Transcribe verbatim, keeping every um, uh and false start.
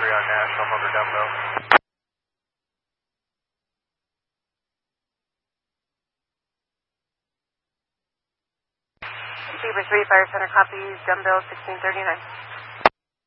three on National, Hover dumbbell. Zebra three, Fire Center copies, dumbbell sixteen thirty-nine.